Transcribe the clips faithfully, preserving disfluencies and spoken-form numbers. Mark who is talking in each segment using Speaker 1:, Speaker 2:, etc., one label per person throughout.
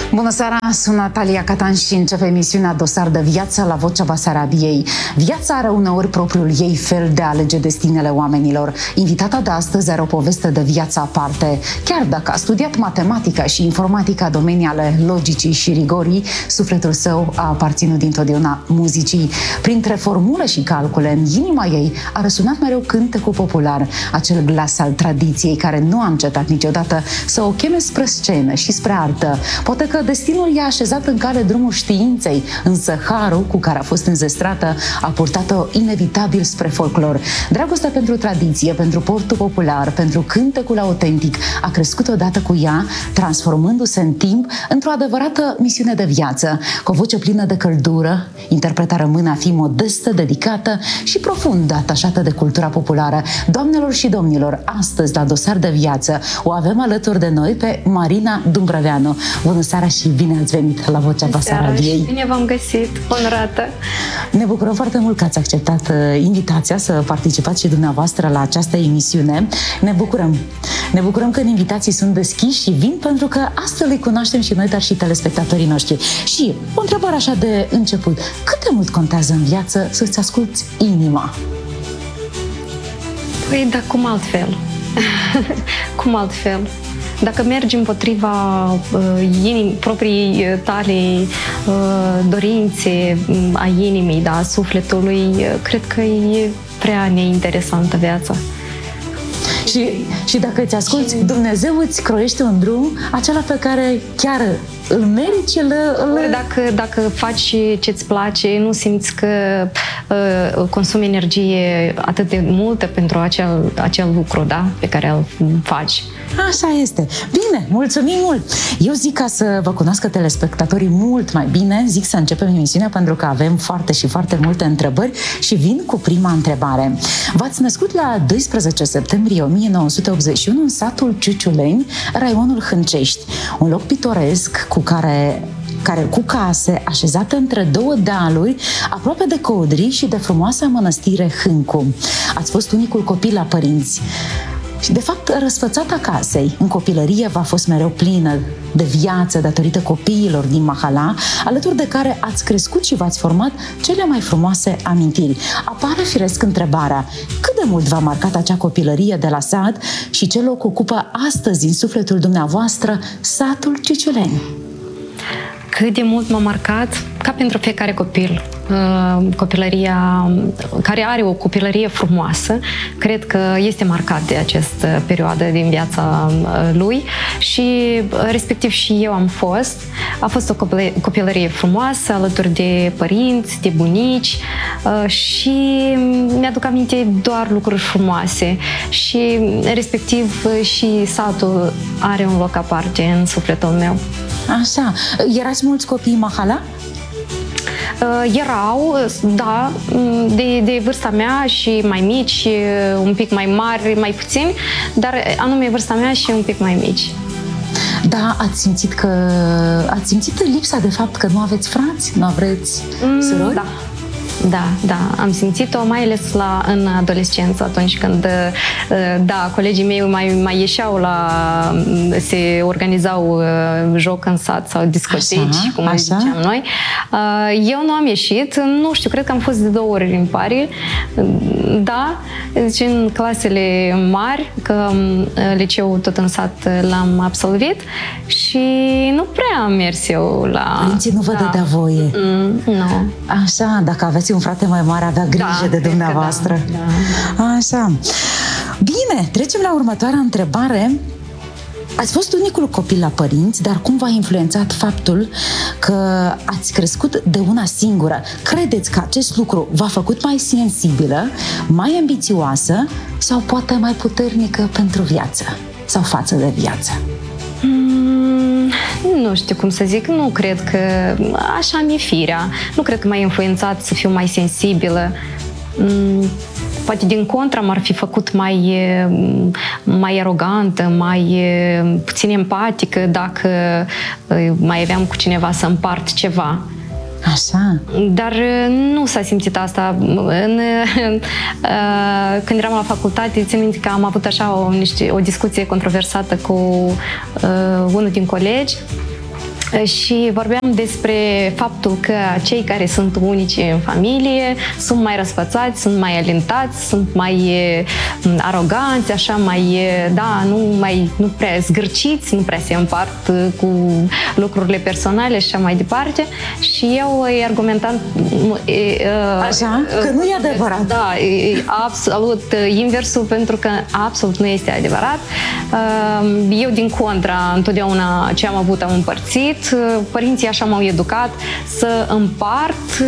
Speaker 1: Bună seara, sunt Natalia Catan și începe emisiunea Dosar de Viață la Vocea Basarabiei. Viața are uneori propriul ei fel de a alege destinele oamenilor. Invitata de astăzi are o poveste de viață aparte. Chiar dacă a studiat matematica și informatica, domenii ale logicii și rigorii, sufletul său a aparținut dintotdeauna muzicii. Printre formule și calcule, în inima ei a răsunat mereu cântecul popular, acel glas al tradiției care nu a încetat niciodată să o cheme spre scenă și spre artă. Poate că destinul i-a așezat în cale drumul științei, însă harul cu care a fost înzestrată a purtat-o inevitabil spre folclor. Dragostea pentru tradiție, pentru portul popular, pentru cântecul autentic a crescut odată cu ea, transformându-se în timp într-o adevărată misiune de viață. Cu o voce plină de căldură, interpreta rămâne a fi modestă, dedicată și profund atașată de cultura populară. Doamnelor și domnilor, astăzi la Dosar de Viață o avem alături de noi pe Marina Dumbrăveanu. Bună seara și bine ați venit la Vocea Basarabiei.
Speaker 2: Bine v-am găsit, onorată.
Speaker 1: Ne bucurăm foarte mult că ați acceptat uh, invitația să participați și dumneavoastră la această emisiune. Ne bucurăm. Ne bucurăm că invitații sunt deschiși și vin pentru că astfel îi cunoaștem și noi, dar și telespectatorii noștri. Și o întrebare așa de început. Cât de mult contează în viață să-ți asculți inima?
Speaker 2: Păi, dar cum altfel? Cum altfel? Dacă mergi împotriva uh, inim, proprii tale uh, dorințe a inimii, da, a sufletului, uh, cred că e prea neinteresantă viața.
Speaker 1: Și, și dacă îți asculți, și... Dumnezeu îți croiește un drum, acela pe care chiar îl meriți, îl... îl...
Speaker 2: Dacă, dacă faci ce-ți place, nu simți că uh, consumi energie atât de multă pentru acel, acel lucru, da, pe care îl faci.
Speaker 1: Așa este. Bine, mulțumim mult! Eu zic, ca să vă cunoască telespectatorii mult mai bine, zic să începem emisiunea pentru că avem foarte și foarte multe întrebări și vin cu prima întrebare. V-ați născut la doisprezece septembrie o mie nouă sute optzeci și unu în satul Ciuciuleni, raionul Hâncești, un loc pitoresc cu care care cu case așezate între două dealuri, aproape de Codri și de frumoasa mănăstire Hâncu. Ați fost unicul copil la părinți. Și, de fapt, răsfățata casei în copilărie v-a fost mereu plină de viață datorită copiilor din Mahala, alături de care ați crescut și v-ați format cele mai frumoase amintiri. Apare firesc întrebarea, cât de mult v-a marcat acea copilărie de la sat și ce loc ocupă astăzi în sufletul dumneavoastră satul Ciuciuleni?
Speaker 2: Cât de mult m-a marcat, ca pentru fiecare copil, copilăria, care are o copilărie frumoasă, cred că este marcat de această perioadă din viața lui și respectiv și eu am fost. A fost o copilărie frumoasă alături de părinți, de bunici și mi-aduc aminte doar lucruri frumoase și respectiv și satul are un loc aparte în sufletul meu.
Speaker 1: Așa. Erați mulți copii în Mahala?
Speaker 2: Uh, erau, da, de, de vârsta mea și mai mici, un pic mai mari, mai puțini, dar anume vârsta mea și un pic mai mici.
Speaker 1: Da, ați simțit că ați simțit lipsa de fapt că nu aveți frați, nu aveți mm, surori?
Speaker 2: Da. Da, da, am simțit-o mai ales la, în adolescență, atunci când, da, colegii mei mai, mai ieșeau la, se organizau joc în sat sau discoteci, așa, cum așa. ziceam noi. Eu nu am ieșit, nu știu, cred că am fost de două ori în pare, da, deci în clasele mari, că liceul tot în sat l-am absolvit și nu prea am mers eu la...
Speaker 1: Părinții nu vă da. dădea voie?
Speaker 2: Mm, nu.
Speaker 1: Așa, dacă aveți un frate mai mare, avea grijă da, de dumneavoastră. Da, da. Așa. Bine, trecem la următoarea întrebare. Ați fost unicul copil la părinți, dar cum v-a influențat faptul că ați crescut de una singură? Credeți că acest lucru v-a făcut mai sensibilă, mai ambițioasă sau poate mai puternică pentru viață sau față de viață?
Speaker 2: Mm, nu știu cum să zic, nu cred că așa mi-e firea. Nu cred că m-a influențat să fiu mai sensibilă. Mm, poate din contra m-ar fi făcut mai, mai arogantă, mai puțin empatică dacă mai aveam cu cineva să împart ceva.
Speaker 1: Așa.
Speaker 2: Dar nu s-a simțit asta. În, când eram la facultate, țin minte că am avut așa o, niște, o discuție controversată cu uh, unul din colegi Și vorbeam despre faptul că cei care sunt unici în familie sunt mai răsfățați, sunt mai alentați, sunt mai aroganți, așa mai, da, nu, mai, nu prea zgârciți, nu prea se împart cu lucrurile personale și așa mai departe. Și eu îi argumentam...
Speaker 1: Așa? Că nu e adevărat.
Speaker 2: Da, e absolut inversul, pentru că absolut nu este adevărat. Eu, din contra, întotdeauna ce am avut am împărțit. Părinții așa m-au educat să împart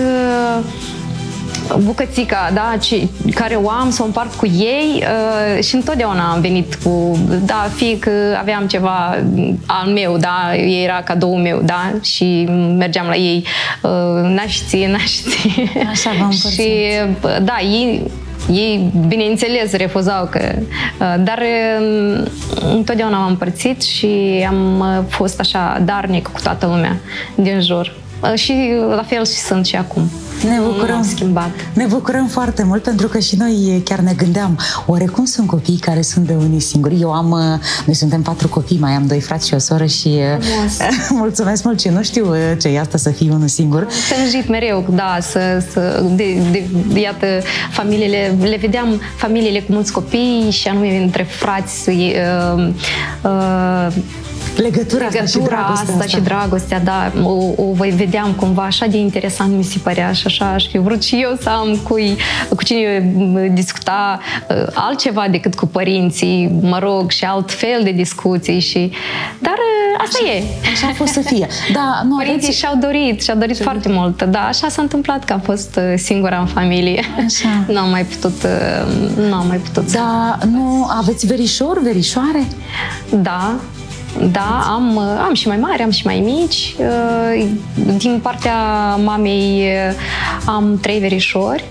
Speaker 2: bucățica, da, ce, care o am, să o împart cu ei uh, și întotdeauna am venit cu, da, fie că aveam ceva al meu, da, era cadoul meu, da, și mergeam la ei, uh, naști, naști.
Speaker 1: Așa v-am împărțit.
Speaker 2: Și, da, ei Ei, bineînțeles, refuzau, că, dar întotdeauna m-am împărțit și am fost așa darnic cu toată lumea din jur. Și la fel și sunt și acum.
Speaker 1: Ne bucurăm,
Speaker 2: nu am schimbat.
Speaker 1: Ne bucurăm foarte mult, pentru că și noi chiar ne gândeam, oare cum sunt copiii care sunt de unii singuri? Eu am, noi suntem patru copii, mai am doi frați și o soră și mulțumesc mult, și nu știu ce e asta să fii unul singur.
Speaker 2: Tânjit mereu, da, să, să de, de, de, iată, familiile, le vedeam familiile cu mulți copii și anume între frați, uh, uh,
Speaker 1: Legătura,
Speaker 2: Legătura
Speaker 1: asta și dragostea
Speaker 2: asta
Speaker 1: asta.
Speaker 2: și dragostea, da, o, o vedeam cumva așa de interesant, mi se părea, și așa aș fi vrut și eu să am cu, cu cine discuta uh, altceva decât cu părinții, mă rog, și alt fel de discuții și... Dar uh, asta
Speaker 1: așa,
Speaker 2: e.
Speaker 1: Așa a fost să fie. Da, nu,
Speaker 2: Părinții
Speaker 1: aveți...
Speaker 2: și-au dorit, și-au dorit foarte mult. Da, așa s-a întâmplat, că am fost singura în familie.
Speaker 1: Așa.
Speaker 2: Nu am mai putut, nu am mai putut să...
Speaker 1: Da, nu, aveți verișori, verișoare?
Speaker 2: Da. Da, am, am și mai mari, am și mai mici. Din partea mamei am trei verișori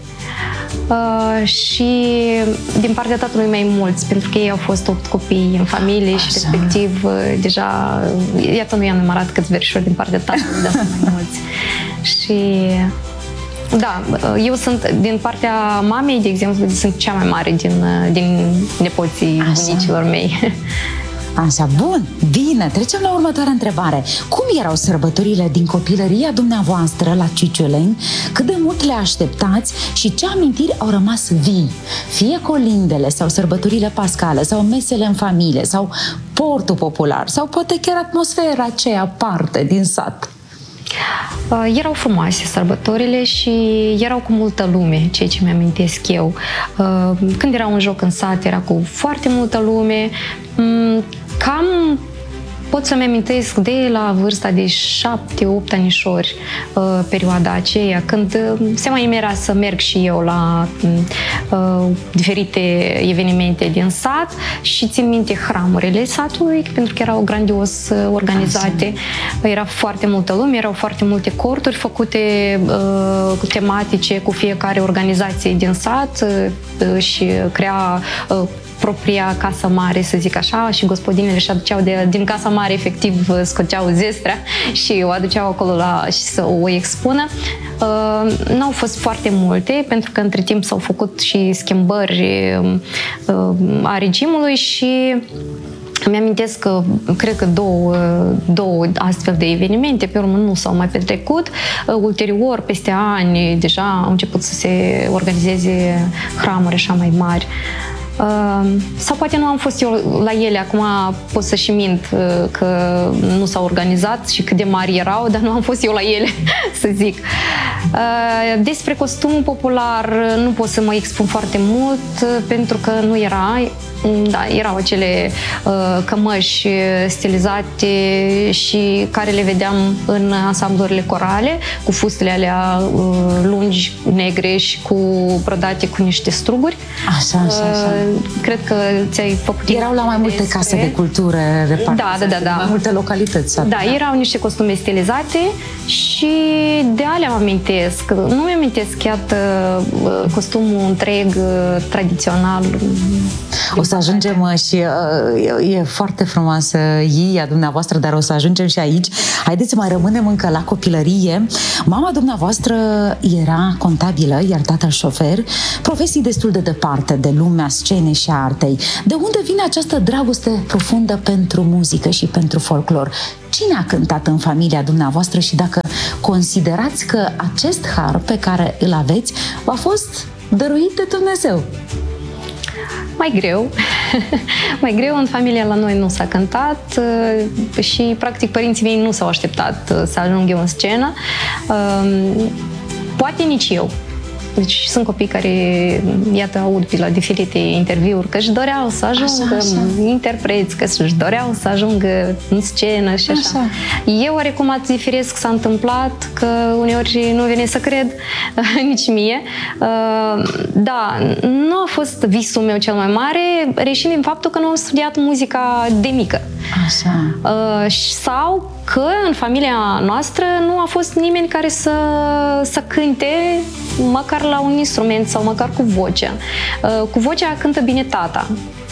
Speaker 2: și din partea tatălui mai mulți, pentru că ei au fost opt copii în familie. Așa. Și respectiv deja, iată, nu i-am numărat câți verișori din partea tatălui, dar sunt mai mulți. Și da, eu sunt din partea mamei, de exemplu, sunt cea mai mare din, din nepoții bunicilor mei.
Speaker 1: Așa, bun, bine, trecem la următoarea întrebare. Cum erau sărbătorile din copilăria dumneavoastră la Ciuciuleni? Cât de mult le așteptați și ce amintiri au rămas vii? Fie colindele sau sărbătorile pascale sau mesele în familie sau portul popular sau poate chiar atmosfera aceea aparte din sat.
Speaker 2: Uh, erau frumoase sărbătorile și erau cu multă lume, ceea ce mi-amintesc eu. Uh, când era un joc în sat, era cu foarte multă lume. Um, cam pot să-mi amintesc de la vârsta de șapte opt anișori, uh, perioada aceea, când uh, se mai merea să merg și eu la uh, diferite evenimente din sat și țin minte hramurile satului, pentru că erau grandios uh, organizate. Era foarte multă lume, erau foarte multe corturi făcute uh, tematice cu fiecare organizație din sat uh, și crea uh, propria casă mare, să zic așa, și gospodinele își aduceau de, din casa mare, efectiv, scoteau zestrea și o aduceau acolo la, și să o expună. Uh, nu au fost foarte multe, pentru că între timp s-au făcut și schimbări uh, a regimului și îmi amintesc că, cred că două, două astfel de evenimente, pe urmă nu s-au mai petrecut. Ulterior, peste ani, deja au început să se organizeze hramuri așa mai mari. Uh, sau poate nu am fost eu la ele, acum pot să și mint uh, că nu s-au organizat și cât de mari erau, dar nu am fost eu la ele, să zic. Uh, despre costumul popular nu pot să mă expun foarte mult, uh, pentru că nu era. Da, erau acele uh, cămăși stilizate și care le vedeam în ansamblurile corale, cu fustele alea uh, lungi, negre și cu brodate cu niște struguri.
Speaker 1: Așa, așa, așa.
Speaker 2: Uh, cred că ți-ai făcut...
Speaker 1: Erau la mai multe despre... case de cultură repartizate,
Speaker 2: da, da, da, da.
Speaker 1: mai multe localități.
Speaker 2: Da, erau niște costume stilizate și de alea mă amintesc. Nu mi amintesc, iată, costumul întreg, tradițional.
Speaker 1: O să ajungem și uh, e foarte frumoasă Iia dumneavoastră, dar o să ajungem și aici. Haideți să mai rămânem încă la copilărie. Mama dumneavoastră era contabilă, iar tatăl șofer, profesii destul de departe de lumea scenei și a artei. De unde vine această dragoste profundă pentru muzică și pentru folclor? Cine a cântat în familia dumneavoastră și dacă considerați că acest har pe care îl aveți v-a fost dăruit de Dumnezeu?
Speaker 2: Mai greu. Mai greu, în familia la noi nu s-a cântat și, practic, părinții mei nu s-au așteptat să ajung eu în scenă. Poate nici eu. Deci sunt copii care, iată, aud pe la diferite interviuri că își doreau să ajungă așa, așa. interpreți, că își doreau să ajungă în scenă și așa. așa. Eu oarecum atât de firesc s-a întâmplat că uneori nu vine să cred, nici mie. Da, nu a fost visul meu cel mai mare, reșind din faptul că nu am studiat muzica de mică.
Speaker 1: Așa.
Speaker 2: Sau că în familia noastră nu a fost nimeni care să, să cânte măcar la un instrument sau măcar cu vocea. Cu vocea cântă bine tata.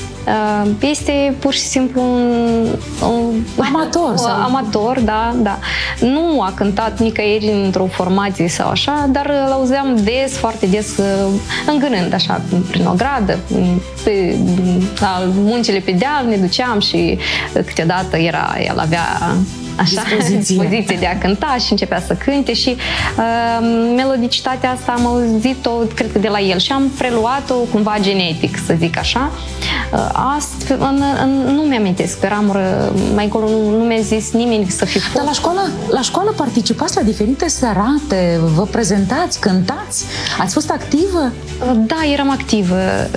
Speaker 2: Este pur și simplu un, un
Speaker 1: amator, sau...
Speaker 2: amator, da, da. Nu a cântat nicăieri într-o formație sau așa, dar l-auzeam des, foarte des, îngânând așa, prin o gradă, pe, la muncile pe deal, ne duceam și câteodată era, el avea așa, dispoziție. dispoziție de a cânta și începea să cânte și uh, melodicitatea asta am auzit-o, cred că de la el și am preluat-o cumva genetic, să zic așa. Uh, astfel, în, în, nu mi-amintesc, pe ramură, mai încolo nu, nu mi-a zis nimeni să fi fost.
Speaker 1: Dar la școală, la școală participați la diferite serate, vă prezentați, cântați? Ați fost activă?
Speaker 2: Uh, da, eram activă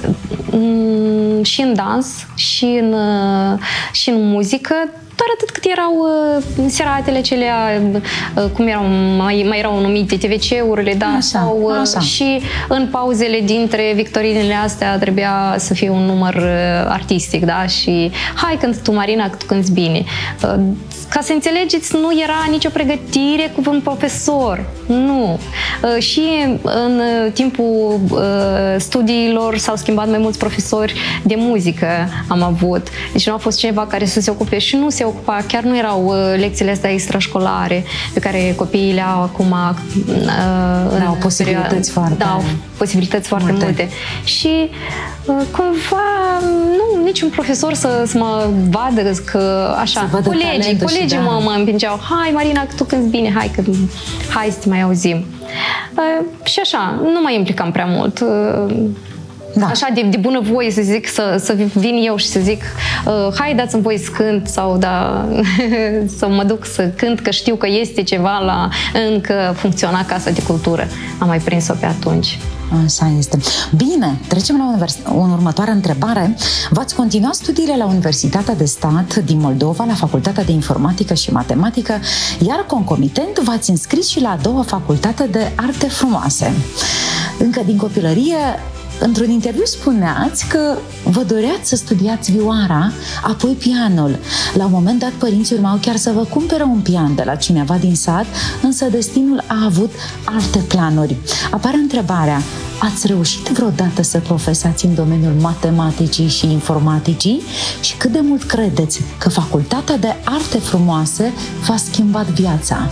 Speaker 2: mm, și în dans, și în, uh, și în muzică. Doar atât cât erau uh, seratele acelea, uh, cum erau, mai, mai erau numite T V C-urile, da,
Speaker 1: așa,
Speaker 2: sau, uh,
Speaker 1: așa.
Speaker 2: Și în pauzele dintre victorinele astea trebuia să fie un număr uh, artistic, da, și hai cântă tu, Marina, că tu cânti bine. Uh, ca să înțelegeți, nu era nicio pregătire cu un profesor, nu. Uh, și în uh, timpul uh, studiilor s-au schimbat mai mulți profesori de muzică am avut, deci nu a fost cineva care să se ocupe și nu se ocupa, chiar nu erau uh, lecțiile astea extrașcolare pe care copiii le au acum uh,
Speaker 1: da, au posibilități foarte
Speaker 2: da, au posibilități foarte multe, multe. Și uh, cumva nu, niciun profesor să, să mă vadă că așa, colegii, colegii mă, mă împingeau, hai Marina, că tu cânti bine, hai că hai să te mai auzim. Uh, și așa, nu mai implicam prea mult. Uh, Da. Așa, de, de bună voie să zic, să, să vin eu și să zic uh, hai, dați-mi voie să cânt sau da, să mă duc să cânt, că știu că este ceva la încă funcționa Casa de Cultură. Am mai prins-o pe atunci.
Speaker 1: Așa este. Bine, trecem la univers- o următoare întrebare. V-ați continuat studiile la Universitatea de Stat din Moldova, la Facultatea de Informatică și Matematică, iar concomitent v-ați înscris și la a doua Facultate de Arte Frumoase. Încă din copilărie, într-un interviu spuneați că vă doreați să studiați vioara, apoi pianul. La un moment dat, părinții urmau chiar să vă cumpere un pian de la cineva din sat, însă destinul a avut alte planuri. Apare întrebarea, ați reușit vreodată să profesați în domeniul matematicii și informaticii? Și cât de mult credeți că Facultatea de Arte Frumoase v-a schimbat viața?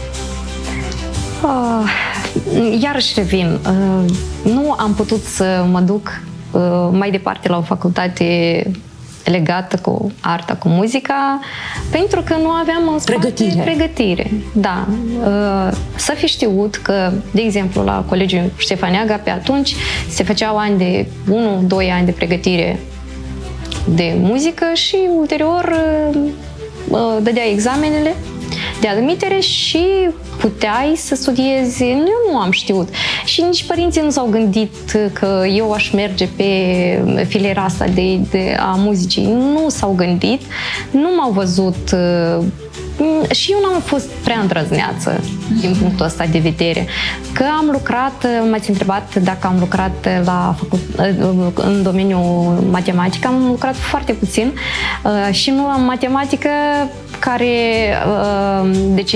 Speaker 2: Oh, iarăși revin. Uh, nu am putut să mă duc uh, mai departe la o facultate legată cu arta, cu muzica, pentru că nu aveam în spate
Speaker 1: pregătire.
Speaker 2: pregătire. Da. Uh, să fi știut că, de exemplu, la Colegiul Ștefăneaga, pe atunci, se făceau ani de unu doi ani de pregătire de muzică și ulterior uh, dădea examenele de admitere și puteai să studiezi. Eu nu am știut. Și nici părinții nu s-au gândit că eu aș merge pe filiera asta de, de, a muzicii. Nu s-au gândit. Nu m-au văzut. Și eu n-am fost prea îndrăzneață din punctul ăsta de vedere. Că am lucrat, m-ați întrebat dacă am lucrat la, în domeniul matematică, am lucrat foarte puțin și nu am matematică care, deci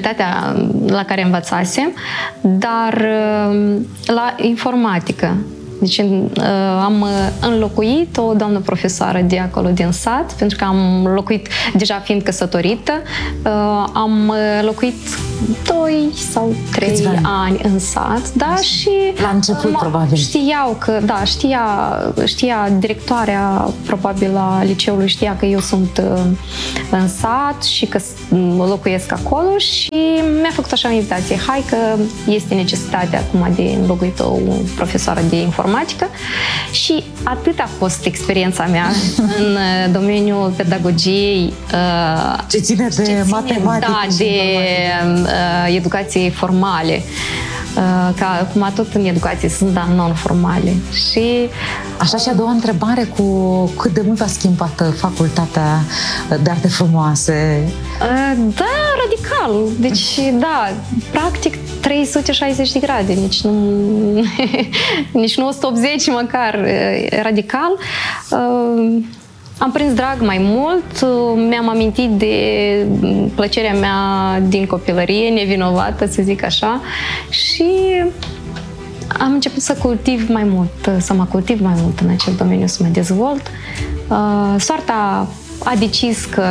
Speaker 2: specialitatea la care învățasem, dar la informatică. Deci am înlocuit o doamnă profesoară de acolo din sat, pentru că am locuit, deja fiind căsătorită, am locuit doi sau trei ani. ani în sat, da, și
Speaker 1: la început probabil
Speaker 2: știau că, da, știa, știa directoarea probabil a liceului, știa că eu sunt în sat și că locuiesc acolo și mi-a făcut așa o invitație. Hai că este necesitatea acum de înlocuit o profesoară de informatică și atât a fost experiența mea în domeniul pedagogiei.
Speaker 1: Ce ține de
Speaker 2: ține,
Speaker 1: matematică,
Speaker 2: da, de uh, educație formale. Uh, ca acum tot în educație sunt, da, non-formale. Și
Speaker 1: așa, și a doua întrebare, cu cât de mult a schimbat facultatea de arte frumoase?
Speaker 2: Uh, da, radical. Deci, da, practic trei sute șaizeci de grade, nici nu nici nu o sută optzeci măcar, radical. Uh, Am prins drag mai mult, mi-am amintit de plăcerea mea din copilărie, nevinovată, să zic așa, și am început să cultiv mai mult, să mă cultiv mai mult în acel domeniu, să mă dezvolt. Soarta a decis că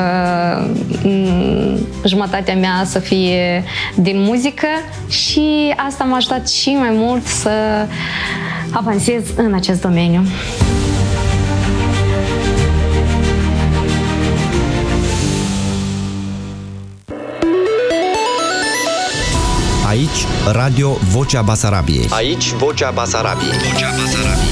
Speaker 2: jumătatea mea să fie din muzică și asta m-a ajutat și mai mult să avansez în acest domeniu.
Speaker 3: Aici, Radio Vocea Basarabiei.
Speaker 4: Aici, Vocea Basarabiei. Vocea Basarabiei.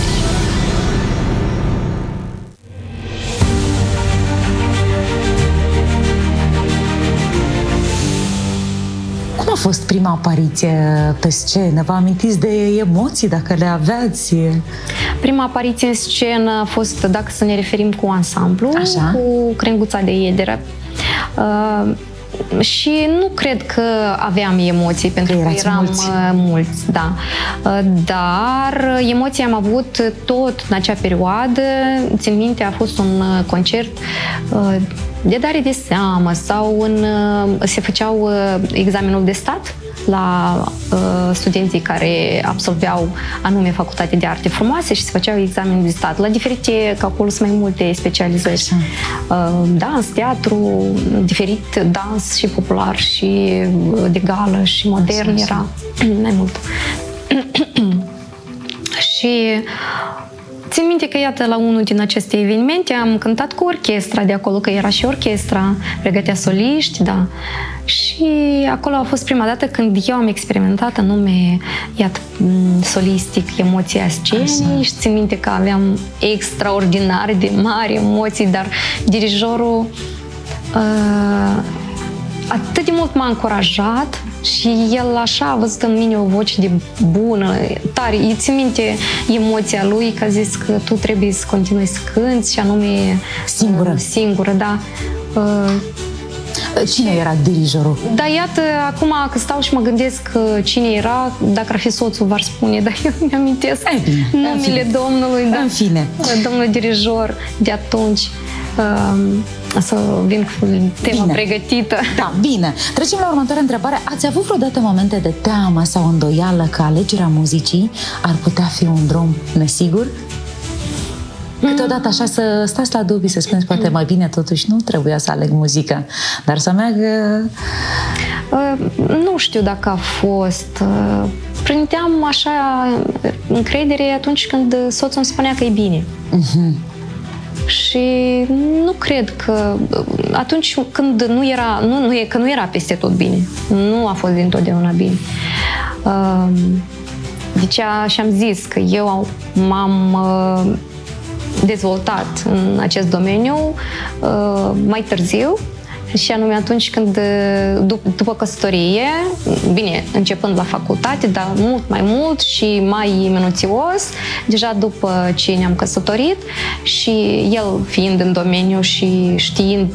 Speaker 1: Cum a fost prima apariție pe scenă? Vă amintiți de emoții, dacă le aveați?
Speaker 2: Prima apariție în scenă a fost, dacă să ne referim, cu ansamblu,
Speaker 1: Așa.
Speaker 2: cu Crenguța de Iederă. Uh, Și nu cred că aveam emoții, pentru că, că eram mulți. mulți, da. Dar emoții am avut tot în acea perioadă. Țin minte, a fost un concert de dare de seamă sau în, se făceau examenul de stat la uh, studenții care absolveau anume facultate de arte frumoase și se făceau examen de stat. La diferite, că acolo sunt mai multe specializări. Uh, dans, teatru, diferit dans și popular și de gală și modern, așa, era mai mult. Și țin minte că, iată, la unul din aceste evenimente am cântat cu orchestra de acolo, că era și orchestra, pregătea soliști, da. Și acolo a fost prima dată când eu am experimentat anume, iată, solistic, emoția scenei. Așa. Și țin minte că aveam extraordinar de mari emoții, dar dirijorul uh, atât de mult m-a încurajat și el așa a văzut în mine o voce de bună, tare. Îi țin minte emoția lui, că a zis că tu trebuie să continui să cânti și anume
Speaker 1: singură.
Speaker 2: Singură, da. Uh,
Speaker 1: Cine era dirijorul?
Speaker 2: Da, iată, acum că stau și mă gândesc cine era, dacă ar fi soțul, v-ar spune, dar eu mi-amintesc numele domnului, da,
Speaker 1: în fine.
Speaker 2: Domnul dirijor de atunci. Um, să vin cu tema bine. Pregătită.
Speaker 1: Da, bine. Trecem la următoarea întrebare. Ați avut vreodată momente de teamă sau îndoială că alegerea muzicii ar putea fi un drum nesigur? Câteodată așa să stați la dubii, să spuneți, poate mai bine totuși nu trebuia să aleg muzică, dar să meargă...
Speaker 2: Uh, nu știu dacă a fost. Uh, prindeam așa încredere atunci când soțul îmi spunea că e bine. Uh-huh. Și nu cred că atunci când nu era, nu, nu, că nu era peste tot bine. Nu a fost dintotdeauna bine. Uh, deci și-am zis că eu m-am uh, dezvoltat în acest domeniu uh, mai târziu, și anume atunci când, dup- după căsătorie, bine, începând la facultate, dar mult mai mult și mai minuțios, deja după ce ne-am căsătorit și el fiind în domeniu și știind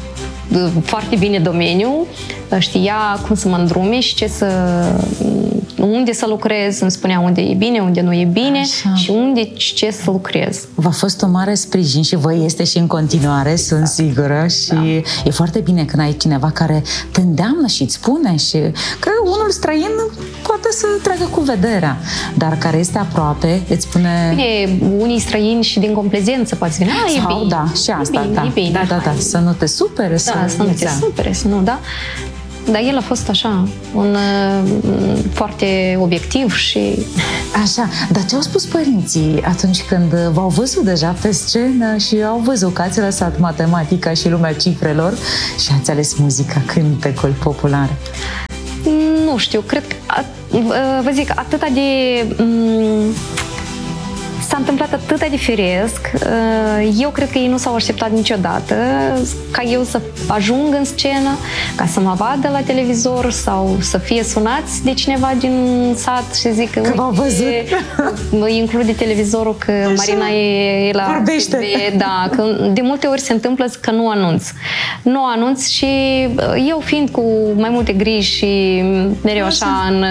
Speaker 2: foarte bine domeniul, știa cum să mă îndrume și ce să, unde să lucrez, îmi spunea unde e bine, unde nu e bine. Așa. Și unde și ce să lucrez.
Speaker 1: V-a fost o mare sprijin și vă este și în continuare, sunt da. sigură, și da. e foarte bine când ai cineva care te îndeamnă și îți spune, și că unul străin poate să treacă cu vederea, dar care este aproape, îți spune...
Speaker 2: Bine, unii străini și din complezență poți veni, a, e
Speaker 1: sau,
Speaker 2: bine.
Speaker 1: da, și asta,
Speaker 2: e bine,
Speaker 1: da.
Speaker 2: E bine,
Speaker 1: da, da, da, să nu te supere.
Speaker 2: Da,
Speaker 1: să,
Speaker 2: să nu te supere, să nu, da. Dar el a fost așa, un uh, foarte obiectiv și...
Speaker 1: Așa, dar ce au spus părinții atunci când v-au văzut deja pe scenă și au văzut că ați lăsat matematica și lumea cifrelor și ați ales muzica, cântecul popular?
Speaker 2: Nu știu, cred că, vă zic, atâta de... Um, s-a întâmplat atât de firesc, eu cred că ei nu s-au așteptat niciodată ca eu să ajung în scenă, ca să mă vadă la televizor sau să fie sunați de cineva din sat și zic că
Speaker 1: v-au văzut.
Speaker 2: Mă include televizorul că așa, Marina e, e la...
Speaker 1: Vorbește.
Speaker 2: De, da, că de multe ori se întâmplă că nu anunț. Nu anunț și eu fiind cu mai multe griji și mereu așa, așa în...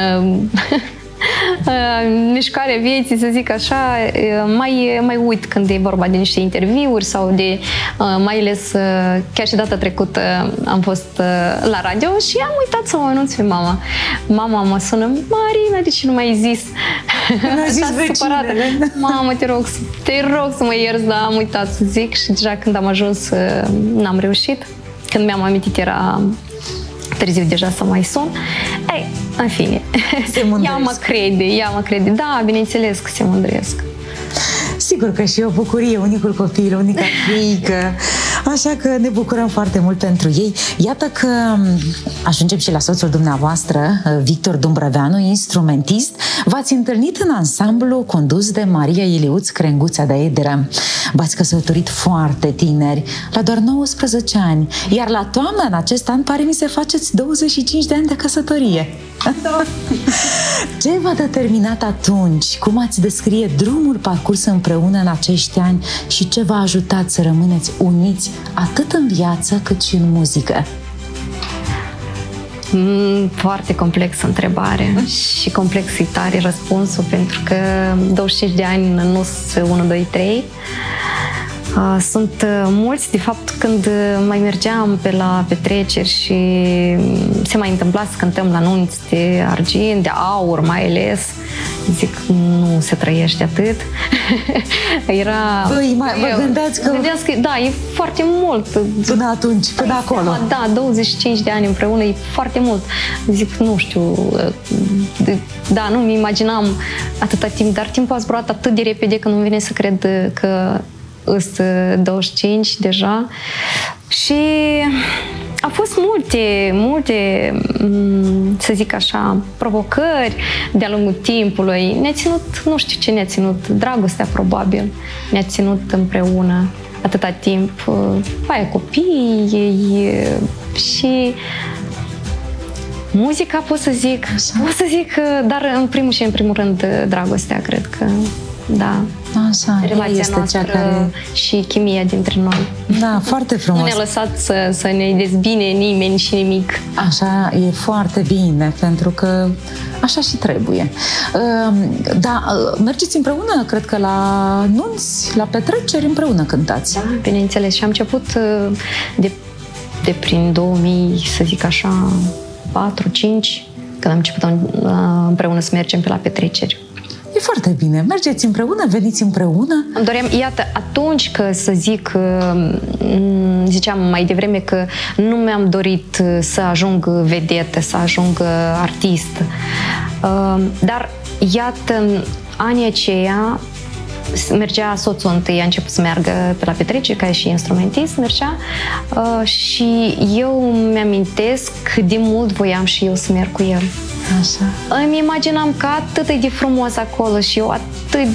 Speaker 2: mișcarea vieții, să zic așa, mai, mai uit când e vorba de niște interviuri sau de, mai ales, chiar și data trecută am fost la radio și am uitat să mă anunț pe mama. Mama mă sună, Marina, de ce nu mai ai zis?
Speaker 1: Nu a zis vecinele.
Speaker 2: Mamă, te rog, te rog să mă ierți, dar am uitat să zic și deja când am ajuns n-am reușit. Când mi-am amintit era târziu deja să mai sun. Ei, în fine, ea mă crede, ea mă crede. Da, bineînțeles că se mândresc.
Speaker 1: Sigur că și o bucurie, unicul copil, unica fiică. Așa că ne bucurăm foarte mult pentru ei. Iată că ajungem și la soțul dumneavoastră, Victor Dumbrăveanu, instrumentist. V-ați întâlnit în ansamblu condus de Maria Iliuț Crenguța de Ederă. V-ați căsătorit foarte tineri, la doar nouăsprezece ani. Iar la toamnă, în acest an, pare mi se faceți douăzeci și cinci de ani de căsătorie. Da. Ce v-a determinat atunci? Cum ați descrie drumul parcurs împreună în acești ani și ce v-a ajutat să rămâneți uniți atât în viață cât și în muzică?
Speaker 2: Mm, foarte complexă întrebare și complexitare răspunsul, pentru că douăzeci și cinci de ani nu sunt unu, doi, trei. Sunt mulți, de fapt, când mai mergeam pe la petreceri și se mai întâmpla să cântăm la nunți de argint, de aur mai ales, zic, nu se trăiește atât. Era...
Speaker 1: Voi mai, vă gândeați că...
Speaker 2: Gândeați că... Da, e foarte mult.
Speaker 1: Până atunci, până
Speaker 2: Ai
Speaker 1: acolo.
Speaker 2: Seama, da, douăzeci și cinci de ani împreună e foarte mult. Zic, nu știu, da, nu-mi imaginam atâta timp, dar timpul a zburat atât de repede că nu-mi vine să cred că îs douăzeci și cinci deja. Și au fost multe, multe, să zic așa, provocări de-a lungul timpului. Ne-a ținut, nu știu ce ne-a ținut, dragostea probabil ne-a ținut împreună atâta timp. Aia copiii și muzica, pot să zic, pot să zic, dar în primul și în primul rând dragostea, cred că, da.
Speaker 1: Așa,
Speaker 2: relația
Speaker 1: este
Speaker 2: noastră
Speaker 1: cea care...
Speaker 2: și chimia dintre noi.
Speaker 1: Da, foarte frumos.
Speaker 2: Nu ne-a lăsat să, să ne dezbine nimeni și nimic.
Speaker 1: Așa, e foarte bine, pentru că așa și trebuie. Da, mergeți împreună, cred că la nunți, la petreceri, împreună cântați.
Speaker 2: Da, bineînțeles. Și am început de, de prin două mii, să zic așa, patru cinci, când am început împreună să mergem pe la petreceri.
Speaker 1: E foarte bine. Mergeți împreună, veniți împreună.
Speaker 2: Îmi doream, iată, atunci că, să zic, ziceam mai devreme că nu mi-am dorit să ajung vedetă, să ajung artist. Dar, iată, în anii aceia mergea soțul întâi, a început să meargă pe la petreceri, ca și instrumentist, mergea și eu mi-amintesc cât de mult voiam și eu să merg cu el.
Speaker 1: Așa.
Speaker 2: Îmi imaginam că atât de frumos acolo și eu atât de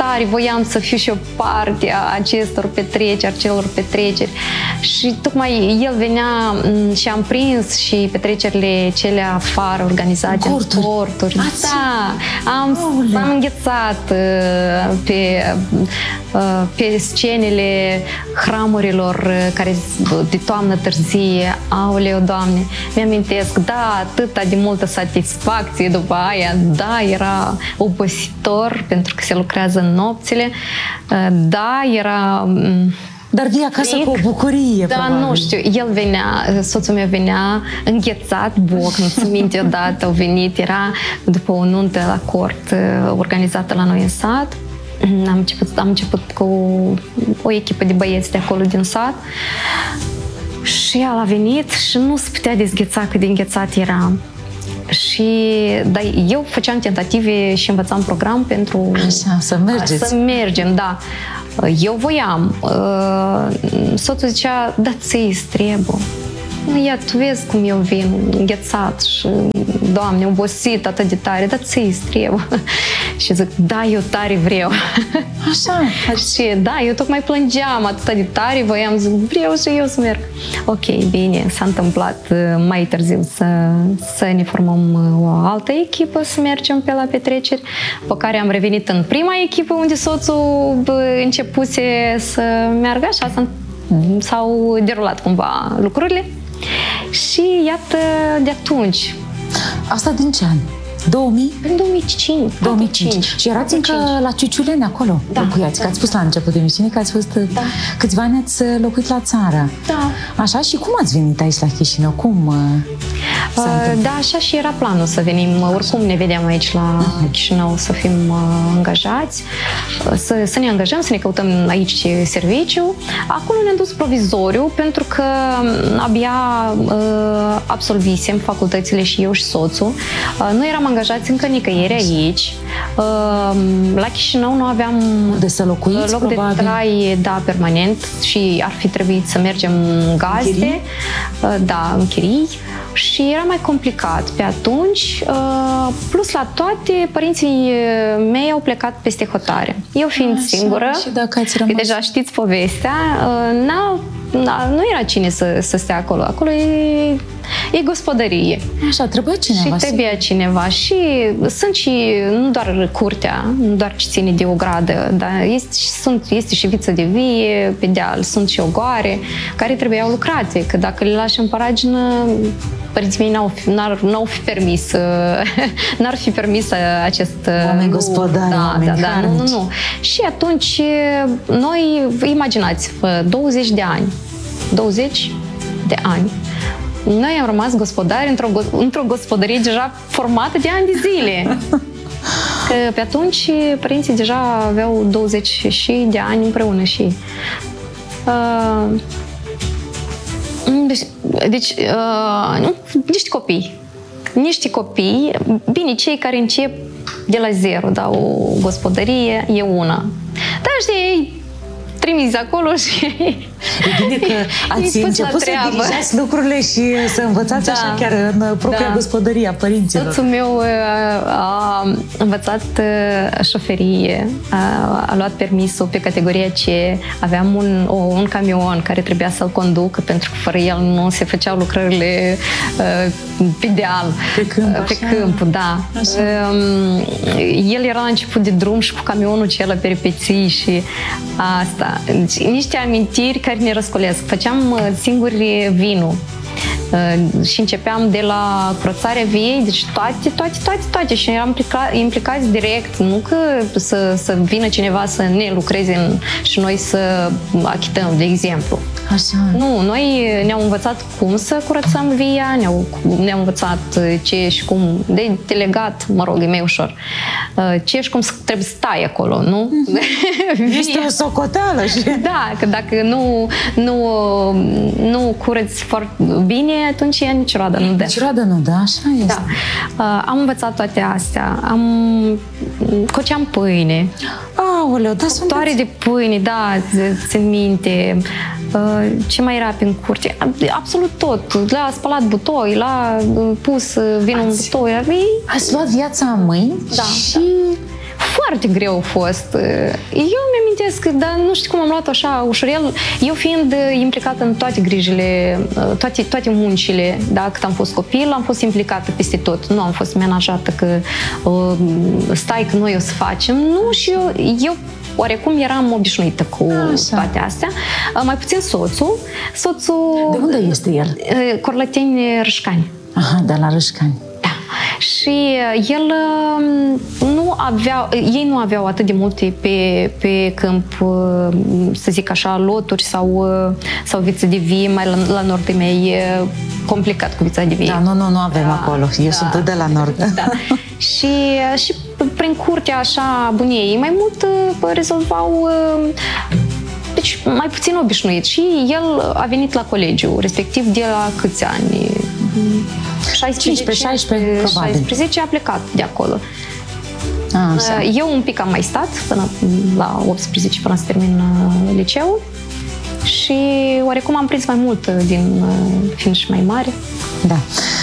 Speaker 2: tare voiam să fiu și o parte a acestor petreceri, acelor petreceri. Și tocmai el venea și am prins și petrecerile cele afară organizate în
Speaker 1: Corturi.
Speaker 2: corturi.
Speaker 1: Ați-
Speaker 2: Da, am, am înghețat uh, pe, uh, pe scenele hramurilor care de toamnă târzie. Aoleu, Doamne, mi-amintesc, da, atâta de multă satisfacție după aia, da, era obositor pentru că se lucrează în nopțile, uh, da, era... um,
Speaker 1: Dar vii acasă
Speaker 2: fric.
Speaker 1: cu o bucurie,
Speaker 2: Da,
Speaker 1: probabil.
Speaker 2: nu știu, el venea, soțul meu venea înghețat, boc, nu ți minte odată, au venit, era după o nuntă la cort uh, organizată la noi în sat. Am început, am început cu o echipă de băieți de acolo din sat și el a venit și nu se putea dezgheța cât de înghețat era. Și dar eu făceam tentative și învățam program pentru
Speaker 1: Așa, să mergeți.
Speaker 2: să mergem, da. Eu voiam. Soțul zicea, da, ți-i trebuie. Ia, tu vezi cum eu vin înghețat și, Doamne, obosit atât de tare, dar ți-i trebuie. Și zic, da, eu tare vreau.
Speaker 1: Așa.
Speaker 2: Și da, eu tocmai plângeam atât de tare, voiam, zic, vreau și eu să merg. Ok, bine, s-a întâmplat mai târziu să, să ne formăm o altă echipă, să mergem pe la petreceri, pe care am revenit în prima echipă unde soțul începuse să meargă, așa s-a- s-au derulat cumva lucrurile. Și iată, de atunci,
Speaker 1: Asta din ce an? două mii?
Speaker 2: în două mii cinci.
Speaker 1: două mii cinci. Și erați încă la Ciuciuleni acolo,
Speaker 2: Da.
Speaker 1: locuiați, că ați spus la început de emisiune că ați fost
Speaker 2: Da.
Speaker 1: câțiva ani ați locuit la țară.
Speaker 2: Da.
Speaker 1: Așa, și cum ați venit aici la Chișinău? Cum uh, s-a
Speaker 2: Uh,
Speaker 1: întâmplat?
Speaker 2: Da, așa și era planul să venim. Oricum ne vedeam aici la Chișinău să fim uh, angajați, uh, să, să ne angajăm, să ne căutăm aici serviciu. Acolo ne-am dus provizoriu pentru că abia uh, absolvisem facultățile și eu și soțul. Uh, nu eram angajați încă nicăieri aici. Uh, la Chișinău nu aveam
Speaker 1: De să locuiți,
Speaker 2: loc
Speaker 1: probabil.
Speaker 2: de trai, da, permanent și ar fi trebuit să mergem în gazde,
Speaker 1: chirii?
Speaker 2: uh, da, în chirii, și era mai complicat pe atunci. Uh, Plus la toate, părinții mei au plecat peste hotare. Eu fiind
Speaker 1: Așa,
Speaker 2: singură,
Speaker 1: și dacă ați
Speaker 2: că
Speaker 1: rămas-
Speaker 2: deja știți povestea, uh, n-a, n-a, nu era cine să, să stea acolo. Acolo e, e gospodărie.
Speaker 1: Așa, trebuia cineva.
Speaker 2: Și trebuia cineva. Și sunt și, nu doar curtea, nu doar ce ține de o gradă, dar este, și sunt, este și viță de vie, pe deal, sunt și ogoare, care trebuiau lucrate, că dacă le lași în paragină, părinții mei n-au fi, n-ar, n-au fi permis, n-ar fi permis acest...
Speaker 1: Oameni
Speaker 2: nu,
Speaker 1: gospodari,
Speaker 2: da,
Speaker 1: oameni
Speaker 2: da, da, nu, nu,
Speaker 1: harnici.
Speaker 2: nu. Și atunci, noi, imaginați-vă, douăzeci de ani, douăzeci de ani, noi am rămas gospodari într-o, go- într-o gospodărie deja formată de ani de zile. Că pe atunci părinții deja aveau douăzeci și de ani împreună și ei. Uh, deci, deci uh, nu, niște copii. Niște copii, bine, cei care încep de la zero, da, o gospodărie e una. Dar știi, trimiți acolo și
Speaker 1: E bine că ați
Speaker 2: îi pus la
Speaker 1: început să
Speaker 2: treabă.
Speaker 1: dirijați lucrurile și să învățați
Speaker 2: Da.
Speaker 1: așa chiar în propria
Speaker 2: Da.
Speaker 1: gospodărie a părinților.
Speaker 2: Soțul meu uh, a învățat uh, șoferie, a, a luat permisul pe categoria C, aveam un, o, un camion care trebuia să-l conducă pentru că fără el nu se făceau lucrările uh, pe deal,
Speaker 1: Pe câmp,
Speaker 2: uh, pe
Speaker 1: așa.
Speaker 2: câmp, da.
Speaker 1: Așa.
Speaker 2: Um, el era la început de drum și cu camionul cel peripeții și asta. Deci, niște amintiri care ne răscolesc. Făceam uh, singuri vinul. Uh, și începeam de la curățarea viei, deci toate, toate, toate, toate și eram implica, implicați direct, nu că să, să vină cineva să ne lucreze în, și noi să achităm, de exemplu.
Speaker 1: Așa.
Speaker 2: Nu, noi ne-au învățat cum să curățăm via, ne-au, ne-au învățat ce și cum, de delegat, mă rog, e mai ușor, ce și cum trebuie să stai acolo, nu?
Speaker 1: Este o socoteală și...
Speaker 2: Da, că dacă nu, nu, nu curăți foarte bine, atunci ea nici roadă nu dă.
Speaker 1: Nici roadă nu dă, așa este.
Speaker 2: Da. Uh, am învățat toate astea. Am coceam pâine.
Speaker 1: Aoleu, da, sunt...
Speaker 2: Toare de pâine, da, țin minte. Uh, ce mai era prin curte? Absolut tot. La spălat butoi, la pus vinul în
Speaker 1: Ați-
Speaker 2: butoi.
Speaker 1: Ați luat viața în mâini
Speaker 2: Da,
Speaker 1: și
Speaker 2: foarte greu a fost. Eu mi-amintesc, dar nu știu cum am luat așa ușurel, eu fiind implicată în toate grijile, toate, toate muncile, da, cât am fost copil, am fost implicată peste tot. Nu am fost menajată că uh, stai că noi o să facem. Nu, și eu, eu oarecum eram obișnuită cu așa. Toate astea. Mai puțin soțul. Soțul...
Speaker 1: De unde este el?
Speaker 2: Corlăteni Râșcani.
Speaker 1: Aha, de la Râșcani.
Speaker 2: Da. Și el nu avea, ei nu aveau atât de multe pe, pe câmp, să zic așa, loturi sau, sau viță de vie, mai la, la nord e mai complicat cu vița de vie.
Speaker 1: Da, nu, nu, nu avem da, acolo. Eu da, sunt de la nord.
Speaker 2: Da. și, și prin curtea așa buniei, mai mult rezolvau, deci mai puțin obișnuit. Și el a venit la colegiu, respectiv de la câți ani?
Speaker 1: cincisprezece șaisprezece, probabil.
Speaker 2: șaisprezece a plecat de acolo.
Speaker 1: A,
Speaker 2: eu un pic am mai stat până la optsprezece, până să termin liceul. Și oarecum am prins mai mult din fiind și mai mare.
Speaker 1: Da.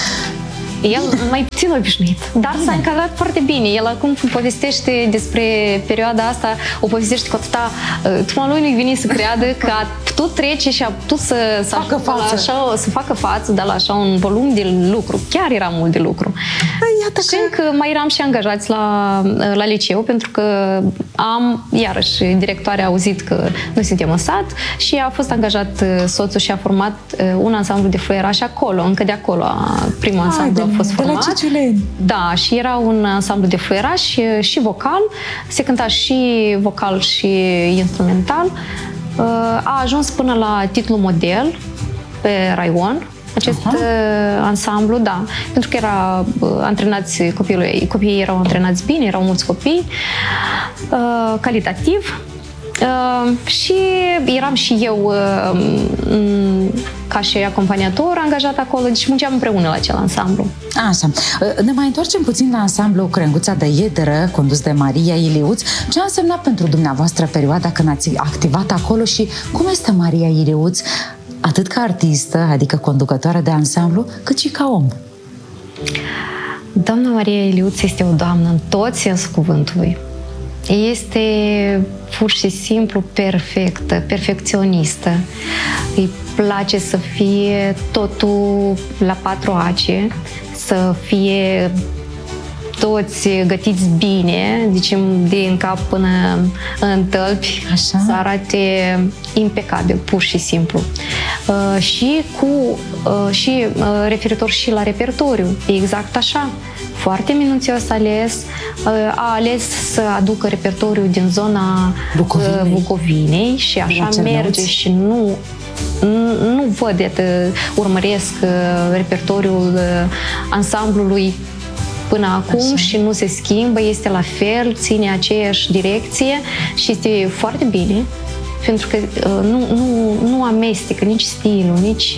Speaker 2: El mai puțin obișnuit, dar s-a încadrat foarte bine. El acum povestește despre perioada asta, o povestește cu atâta... Tuma lui nu-i vine să creadă că a putut trece și a putut să, să,
Speaker 1: facă, față.
Speaker 2: Așa, să facă față de la așa un volum de lucru. Chiar era mult de lucru.
Speaker 1: Iată
Speaker 2: și că... că mai eram și angajați la, la liceu, pentru că am, iarăși, directoarea a auzit că noi suntem în sat și a fost angajat soțul și a format un ansamblu de fluierași acolo, încă de acolo, primul ansamblu. A fost format.
Speaker 1: De la Ciciuleni.
Speaker 2: Da, și era un ansamblu de fluierași și, și vocal. Se cânta și vocal și instrumental. A ajuns până la titlul model pe Raion. Acest Aha. ansamblu, da, pentru că era antrenați copilul, copiii erau antrenați bine, erau mulți copii, calitativ. Uh, și eram și eu uh, ca și acompaniator angajat acolo, deci munceam împreună la acel ansamblu.
Speaker 1: Așa. Ne mai întoarcem puțin la ansamblu Crenguța de Iederă, condus de Maria Iliuț. Ce a însemnat pentru dumneavoastră perioada când ați activat acolo și cum este Maria Iliuț, atât ca artistă, adică conducătoare de ansamblu, cât și ca om?
Speaker 2: Doamna Maria Iliuț este o doamnă în tot sensul cuvântului. Este pur și simplu perfectă, perfecționistă. Îi place să fie totul la patru ace, să fie toți gătiți bine, zicem, din cap până în tălpi,
Speaker 1: Așa.
Speaker 2: Să arate impecabil, pur și simplu. Uh, și cu uh, și uh, referitor și la repertoriu, exact așa. Foarte minuțios ales, a ales să aducă repertoriul din zona Bucovinei, Bucovinei și așa merge și nu, nu văd, iată, urmăresc repertoriul ansamblului până acum așa. Și nu se schimbă, este la fel, ține aceeași direcție și este foarte bine. Pentru că nu, nu, nu amestecă nici stilul, nici...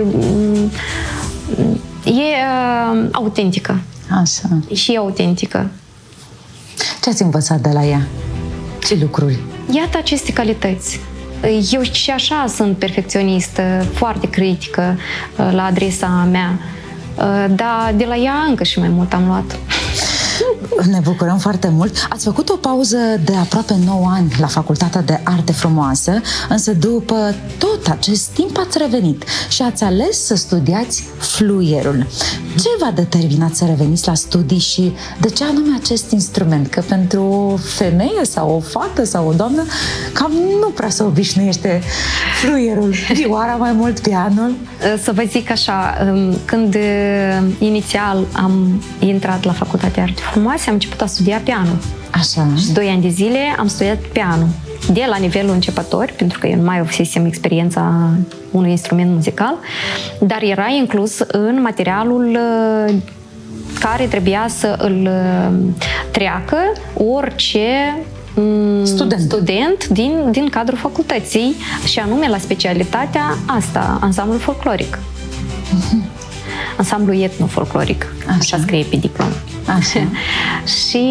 Speaker 2: e uh, autentică.
Speaker 1: Așa.
Speaker 2: Și e autentică.
Speaker 1: Ce ați învățat de la ea? Ce lucruri?
Speaker 2: Iată aceste calități. Eu și așa sunt perfecționistă, foarte critică la adresa mea, dar de la ea încă și mai mult am luat.
Speaker 1: Ne bucurăm foarte mult. Ați făcut o pauză de aproape nouă ani la Facultatea de Arte Frumoasă, însă după tot acest timp ați revenit și ați ales să studiați fluierul. Ce v-a determinat să reveniți la studii și de ce anume acest instrument? Că pentru o femeie sau o fată sau o doamnă cam nu prea se obișnuiește fluierul. Vioara mai mult, pianul.
Speaker 2: Să vă zic așa, când inițial am intrat la Facultatea de Arte Frumoase, am început a studia pianul.
Speaker 1: Așa.
Speaker 2: Și doi ani de zile am studiat pianul. De la nivelul începători, pentru că eu nu mai avusesem experiența unui instrument muzical, dar era inclus în materialul care trebuia să îl treacă orice
Speaker 1: student,
Speaker 2: student din, din cadrul facultății, și anume la specialitatea asta, ansamblul folcloric. Uh-huh. Ansamblu etno-folcloric, așa. Așa scrie pe diplomă.
Speaker 1: Așa.
Speaker 2: Și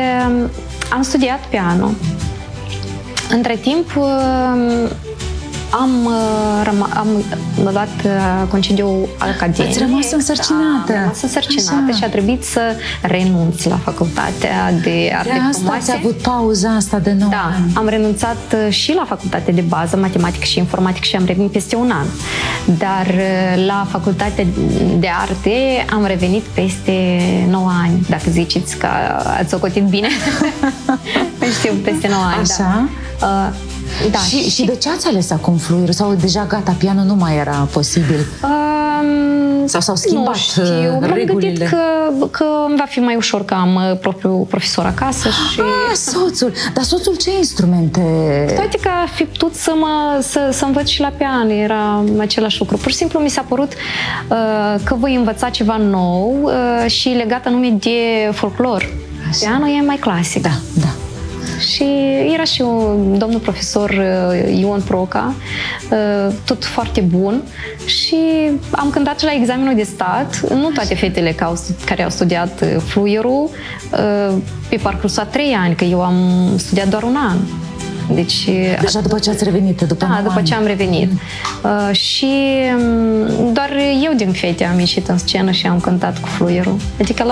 Speaker 2: am studiat piano. Între timp am, uh, răma- am luat uh, concediu academic.
Speaker 1: Ați rămas însărcinată.
Speaker 2: Da, am rămas însărcinată
Speaker 1: Așa.
Speaker 2: și a trebuit să renunț la facultatea de arte
Speaker 1: De asta
Speaker 2: frumoase.
Speaker 1: ați avut pauza asta de nouă
Speaker 2: Da,
Speaker 1: ani.
Speaker 2: am renunțat uh, și la facultatea de bază, matematică și informatică și am revenit peste un an. Dar uh, la facultatea de arte am revenit peste nouă ani, dacă ziceți că ați socotit bine. Știu, peste nouă ani,
Speaker 1: Așa?
Speaker 2: da. Uh, da.
Speaker 1: Și, și de ce ați ales acum fluierul? Sau deja gata, pianul nu mai era posibil?
Speaker 2: Um,
Speaker 1: Sau s-au schimbat
Speaker 2: nu știu,
Speaker 1: uh,
Speaker 2: m-am
Speaker 1: regulile?
Speaker 2: gândit că, că îmi va fi mai ușor că am uh, propriul profesor acasă și...
Speaker 1: Ah, soțul! Dar soțul ce instrumente?
Speaker 2: Toate că ar fi putut să, mă, să, să învăț și la pian, era același lucru. Pur și simplu mi s-a părut uh, că voi învăța ceva nou uh, și legat anume de folclor.
Speaker 1: Așa.
Speaker 2: Pianul e mai clasic.
Speaker 1: Da, da.
Speaker 2: Și era și un domnul profesor uh, Ion Proca, uh, tot foarte bun și am cântat și la examenul de stat. Nu toate fetele ca au stu- care au studiat uh, fluierul uh, pe parcursul a trei ani, că eu am studiat doar un an. Deci,
Speaker 1: Deja după ce ați revenit, după
Speaker 2: da,
Speaker 1: nouă
Speaker 2: după
Speaker 1: ani.
Speaker 2: ce am revenit. Uh, și um, doar eu din fete am ieșit în scenă și am cântat cu fluierul. Adică